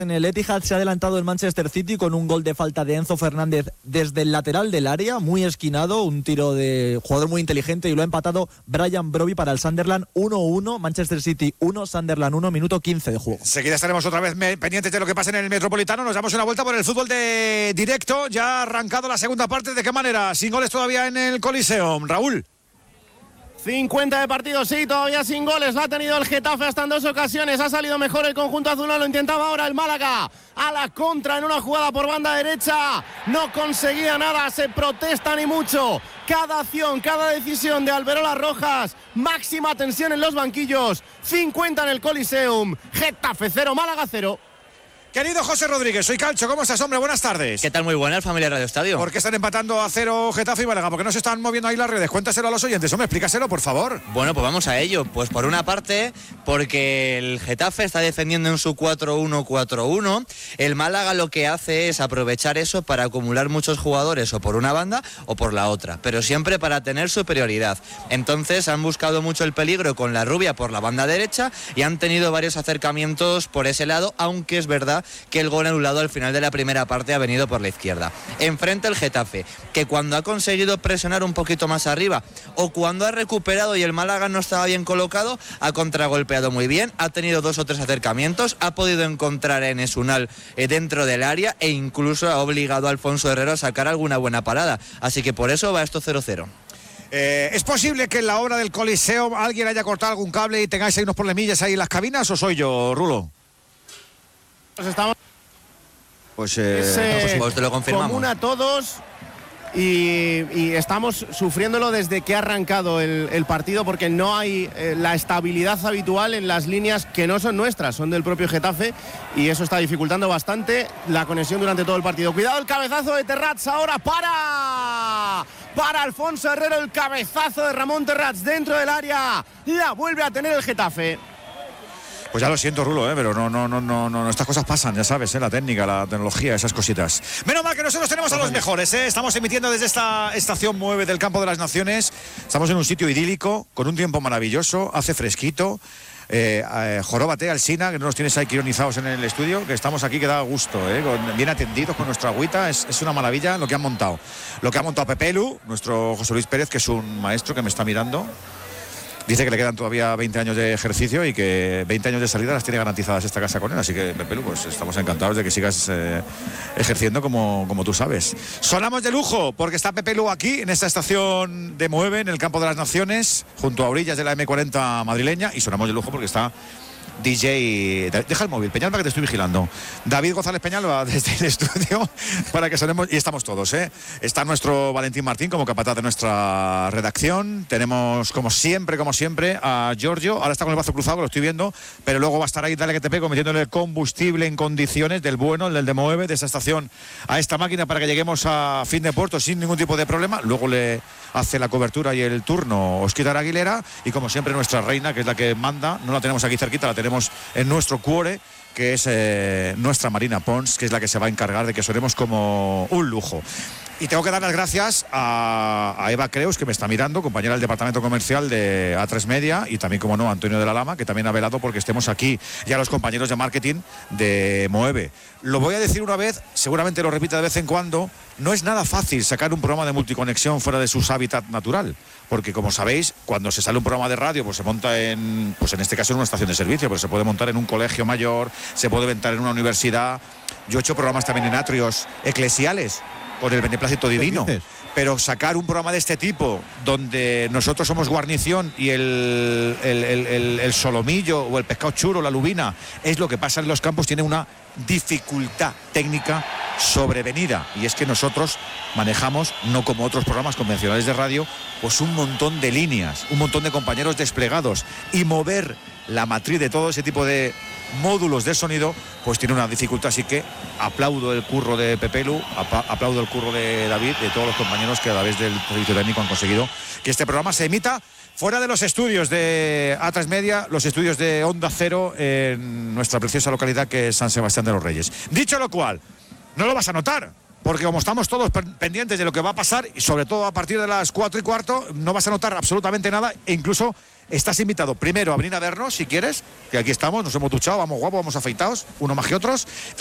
En el Etihad se ha adelantado el Manchester City con un gol de falta de Enzo Fernández desde el lateral del área, muy esquinado, un tiro de jugador muy inteligente, y lo ha empatado Brian Brobby para el Sunderland. 1-1, Manchester City 1, Sunderland 1, minuto 15 de juego. Enseguida estaremos otra vez pendientes de lo que pasa en el Metropolitano. Nos damos una vuelta por el fútbol de directo. Ya ha arrancado la segunda parte. ¿De qué manera? Sin goles todavía en el Coliseum. Raúl. 50 de partido, sí, todavía sin goles. La ha tenido el Getafe hasta en 2 ocasiones. Ha salido mejor el conjunto azulado. Lo intentaba ahora el Málaga a la contra en una jugada por banda derecha. No conseguía nada. Se protesta ni mucho. Cada acción, cada decisión de Alberola Rojas. Máxima tensión en los banquillos. 50 en el Coliseum. Getafe 0, Málaga 0. Querido José Rodríguez, soy Calcho. ¿Cómo estás, hombre? Buenas tardes. ¿Qué tal? Muy buena, familia Radio Estadio. ¿Por qué están empatando a 0 Getafe y Málaga? ¿Por qué no se están moviendo ahí las redes? Cuéntaselo a los oyentes, hombre, explícaselo, por favor. Bueno, pues vamos a ello. Pues por una parte, porque el Getafe está defendiendo en su 4-1-4-1. El Málaga lo que hace es aprovechar eso para acumular muchos jugadores, o por una banda o por la otra, pero siempre para tener superioridad. Entonces han buscado mucho el peligro con la Rubia por la banda derecha y han tenido varios acercamientos por ese lado, aunque es verdad que el gol anulado al final de la primera parte ha venido por la izquierda. Enfrente el Getafe, que cuando ha conseguido presionar un poquito más arriba, o cuando ha recuperado y el Málaga no estaba bien colocado, ha contragolpeado muy bien, ha tenido 2 o 3 acercamientos, ha podido encontrar a Enes Unal dentro del área, e incluso ha obligado a Alfonso Herrero a sacar alguna buena parada. Así que por eso va esto 0-0. ¿Es posible que en la obra del Coliseo alguien haya cortado algún cable y tengáis ahí unos problemillas ahí en las cabinas, o soy yo, Rulo? Pues estamos... Pues te lo confirmamos. Común a todos y estamos sufriéndolo desde que ha arrancado el partido, porque no hay la estabilidad habitual en las líneas que no son nuestras, son del propio Getafe, y eso está dificultando bastante la conexión durante todo el partido. Cuidado el cabezazo de Terrats ahora para Alfonso Herrero, el cabezazo de Ramón Terrats dentro del área, la vuelve a tener el Getafe. Pues ya lo siento, Rulo, pero no, estas cosas pasan, ya sabes, la técnica, la tecnología, esas cositas. Menos mal que nosotros tenemos a los mejores, Estamos emitiendo desde esta estación 9 del Campo de las Naciones. Estamos en un sitio idílico, con un tiempo maravilloso, hace fresquito. Joróbate, Alsina, que no nos tienes ahí ironizados en el estudio, que estamos aquí, que da gusto, bien atendidos con nuestra agüita. Es una maravilla lo que han montado. Lo que ha montado Pepelu, nuestro José Luis Pérez, que es un maestro que me está mirando. Dice que le quedan todavía 20 años de ejercicio y que 20 años de salida las tiene garantizadas esta casa con él. Así que, Pepelu, pues estamos encantados de que sigas ejerciendo como tú sabes. Sonamos de lujo porque está Pepelu aquí, en esta estación de Mueve, en el Campo de las Naciones, junto a orillas de la M40 madrileña. Y sonamos de lujo porque está DJ, deja el móvil, Peñalba, que te estoy vigilando. David González Peñalba desde el estudio para que sonemos, y estamos todos, Está nuestro Valentín Martín como capataz de nuestra redacción. Tenemos como siempre a Giorgio, ahora está con el brazo cruzado, lo estoy viendo, pero luego va a estar ahí, dale que te pego, metiéndole el combustible en condiciones del bueno, el del de Moeve, de esa estación a esta máquina, para que lleguemos a fin de puerto sin ningún tipo de problema. Luego le hace la cobertura y el turno Osquitar Aguilera, y como siempre nuestra reina, que es la que manda, no la tenemos aquí cerquita, la tenemos en nuestro cuore, que es nuestra Marina Pons, que es la que se va a encargar de que sonemos como un lujo. Y tengo que dar las gracias a Eva Creus, que me está mirando, compañera del departamento comercial de A3 Media, y también, como no, a Antonio de la Lama, que también ha velado porque estemos aquí, y a los compañeros de marketing de Moeve. Lo voy a decir una vez, seguramente lo repita de vez en cuando, no es nada fácil sacar un programa de multiconexión fuera de su hábitat natural, porque, como sabéis, cuando se sale un programa de radio, pues se monta en este caso en una estación de servicio, pero se puede montar en un colegio mayor, se puede montar en una universidad. Yo he hecho programas también en atrios eclesiales, con el beneplácito divino, pero sacar un programa de este tipo, donde nosotros somos guarnición y el solomillo o el pescado churro, la lubina, es lo que pasa en los campos, tiene una dificultad técnica sobrevenida, y es que nosotros manejamos, no como otros programas convencionales de radio, pues un montón de líneas, un montón de compañeros desplegados, y mover la matriz de todo ese tipo de módulos de sonido, pues tiene una dificultad. Así que aplaudo el curro de Pepelu, aplaudo el curro de David, de todos los compañeros que a través del servicio técnico han conseguido que este programa se emita fuera de los estudios de A3 Media, los estudios de Onda Cero en nuestra preciosa localidad que es San Sebastián de los Reyes. Dicho lo cual, no lo vas a notar, porque como estamos todos pendientes de lo que va a pasar, y sobre todo a partir de las 4:15, no vas a notar absolutamente nada, e incluso estás invitado primero a venir a vernos si quieres, que aquí estamos, nos hemos duchado, vamos guapos, vamos afeitados, uno más que otros.